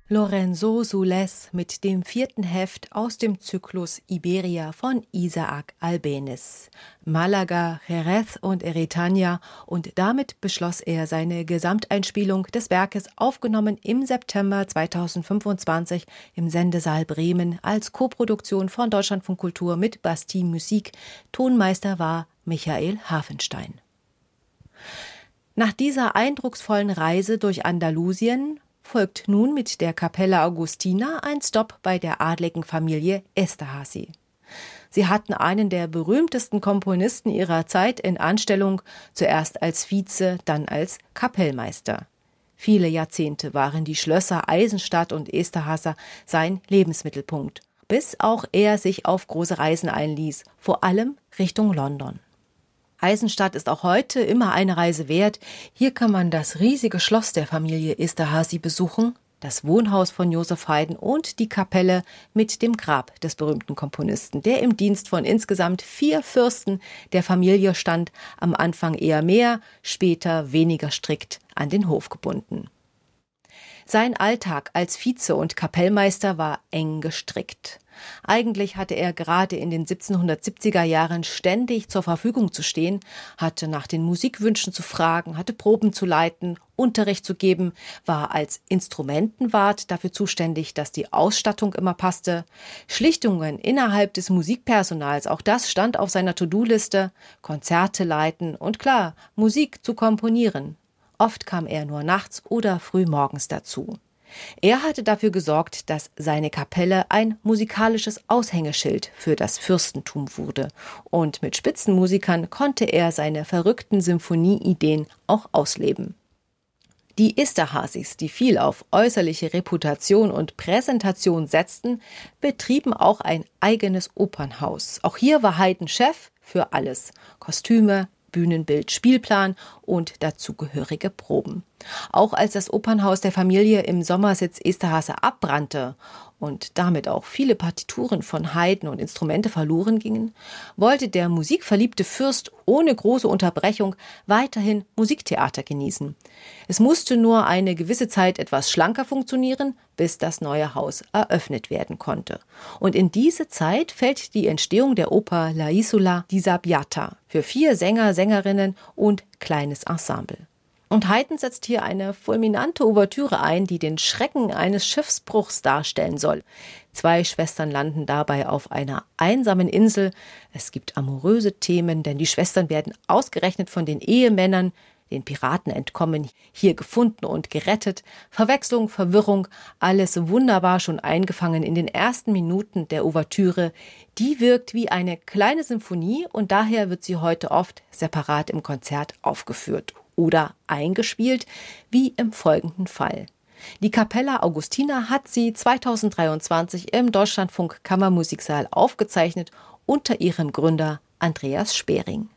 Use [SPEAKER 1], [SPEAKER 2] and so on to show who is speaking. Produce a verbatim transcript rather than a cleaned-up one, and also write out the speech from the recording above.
[SPEAKER 1] Lorenzo Soules mit dem vierten Heft aus dem Zyklus Iberia von Isaac Albéniz. Malaga, Jerez und Eritania, und damit beschloss er seine Gesamteinspielung des Werkes, aufgenommen im September zweitausendfünfundzwanzig im Sendesaal Bremen als Koproduktion von Deutschlandfunk Kultur mit Bastille Musik. Tonmeister war Michael Hafenstein. Nach dieser eindrucksvollen Reise durch Andalusien folgt nun mit der Capella Augustina ein Stopp bei der adligen Familie Esterházy. Sie hatten einen der berühmtesten Komponisten ihrer Zeit in Anstellung, zuerst als Vize, dann als Kapellmeister. Viele Jahrzehnte waren die Schlösser Eisenstadt und Esterházy sein Lebensmittelpunkt, bis auch er sich auf große Reisen einließ, vor allem Richtung London. Eisenstadt ist auch heute immer eine Reise wert. Hier kann man das riesige Schloss der Familie Esterházy besuchen, das Wohnhaus von Joseph Haydn und die Kapelle mit dem Grab des berühmten Komponisten, der im Dienst von insgesamt vier Fürsten der Familie stand, am Anfang eher mehr, später weniger strikt an den Hof gebunden. Sein Alltag als Vize und Kapellmeister war eng gestrickt. Eigentlich hatte er gerade in den siebzehnhundertsiebziger Jahren ständig zur Verfügung zu stehen, hatte nach den Musikwünschen zu fragen, hatte Proben zu leiten, Unterricht zu geben, war als Instrumentenwart dafür zuständig, dass die Ausstattung immer passte, Schlichtungen innerhalb des Musikpersonals, auch das stand auf seiner To-Do-Liste, Konzerte leiten und klar, Musik zu komponieren. Oft kam er nur nachts oder frühmorgens dazu. Er hatte dafür gesorgt, dass seine Kapelle ein musikalisches Aushängeschild für das Fürstentum wurde. Und mit Spitzenmusikern konnte er seine verrückten Symphonieideen auch ausleben. Die Esterházys, die viel auf äußerliche Reputation und Präsentation setzten, betrieben auch ein eigenes Opernhaus. Auch hier war Haydn Chef für alles: Kostüme, Bühnenbild, Spielplan und dazugehörige Proben. Auch als das Opernhaus der Familie im Sommersitz Esterházy abbrannte und damit auch viele Partituren von Haydn und Instrumente verloren gingen, wollte der musikverliebte Fürst ohne große Unterbrechung weiterhin Musiktheater genießen. Es musste nur eine gewisse Zeit etwas schlanker funktionieren, bis das neue Haus eröffnet werden konnte. Und in diese Zeit fällt die Entstehung der Oper La Isola di Sabbiata für vier Sänger, Sängerinnen und kleines Ensemble. Und Haydn setzt hier eine fulminante Ouvertüre ein, die den Schrecken eines Schiffsbruchs darstellen soll. Zwei Schwestern landen dabei auf einer einsamen Insel. Es gibt amoröse Themen, denn die Schwestern werden ausgerechnet von den Ehemännern, den Piraten entkommen, hier gefunden und gerettet. Verwechslung, Verwirrung, alles wunderbar schon eingefangen in den ersten Minuten der Ouvertüre. Die wirkt wie eine kleine Symphonie und daher wird sie heute oft separat im Konzert aufgeführt oder eingespielt, wie im folgenden Fall. Die Capella Augustina hat sie zweitausenddreiundzwanzig im Deutschlandfunk Kammermusiksaal aufgezeichnet unter ihrem Gründer Andreas Spering.